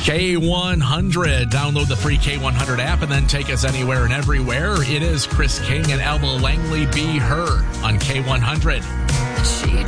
K100. Download the free K100 app and then take us anywhere and everywhere. It is Chris King and Ella Langley, Be Her on K100.